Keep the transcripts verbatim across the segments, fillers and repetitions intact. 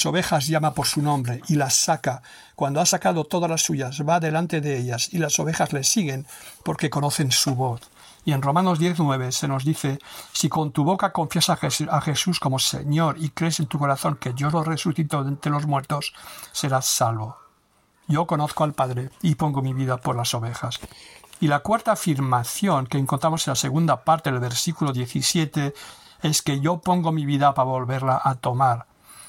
ovejas llama por su nombre y las saca. Cuando ha sacado todas las suyas, va delante de ellas y las ovejas le siguen porque conocen su voz. Y en Romanos diez nueve se nos dice: si con tu boca confiesas a Jesús como Señor y crees en tu corazón que Dios lo resucitó de entre los muertos, serás salvo. Yo conozco al Padre y pongo mi vida por las ovejas. Y la cuarta afirmación que encontramos en la segunda parte del versículo diecisiete es que yo pongo mi vida para volverla a tomar.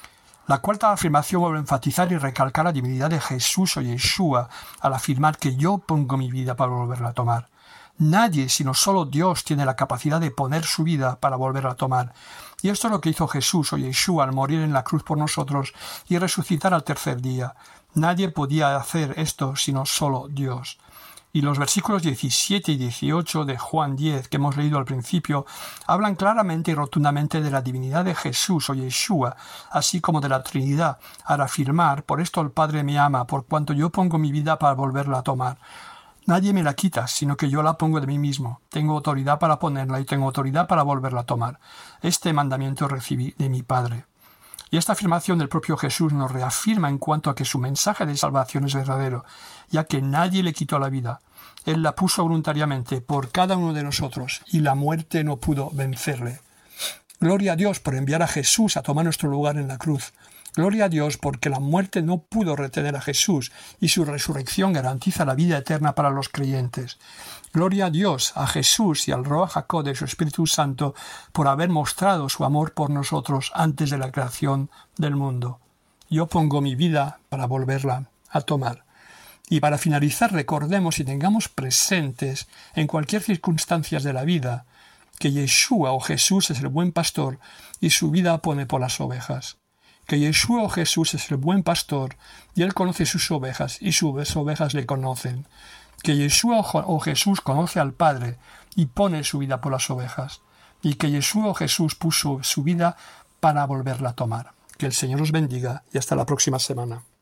La cuarta afirmación vuelve a enfatizar y recalcar la divinidad de Jesús o Yeshua al afirmar que yo pongo mi vida para volverla a tomar. Nadie, sino solo Dios, tiene la capacidad de poner su vida para volverla a tomar. Y esto es lo que hizo Jesús o Yeshua al morir en la cruz por nosotros y resucitar al tercer día. Nadie podía hacer esto sino solo Dios. Y los versículos diecisiete y dieciocho de Juan diez, que hemos leído al principio, hablan claramente y rotundamente de la divinidad de Jesús o Yeshua, así como de la Trinidad, al afirmar: por esto el Padre me ama, por cuanto yo pongo mi vida para volverla a tomar. Nadie me la quita, sino que yo la pongo de mí mismo. Tengo autoridad para ponerla y tengo autoridad para volverla a tomar. Este mandamiento recibí de mi Padre. Y esta afirmación del propio Jesús nos reafirma en cuanto a que su mensaje de salvación es verdadero, ya que nadie le quitó la vida. Él la puso voluntariamente por cada uno de nosotros y la muerte no pudo vencerle. Gloria a Dios por enviar a Jesús a tomar nuestro lugar en la cruz. Gloria a Dios porque la muerte no pudo retener a Jesús y su resurrección garantiza la vida eterna para los creyentes. Gloria a Dios, a Jesús y al Ruach HaKodesh, su Espíritu Santo, por haber mostrado su amor por nosotros antes de la creación del mundo. Yo pongo mi vida para volverla a tomar. Y para finalizar, recordemos y tengamos presentes en cualquier circunstancia de la vida que Yeshua o Jesús es el buen pastor y su vida pone por las ovejas. Que Yeshua o Jesús es el buen pastor y él conoce sus ovejas y sus ovejas le conocen. Que Yeshua o Jesús conoce al Padre y pone su vida por las ovejas. Y que Yeshua o Jesús puso su vida para volverla a tomar. Que el Señor os bendiga y hasta la próxima semana.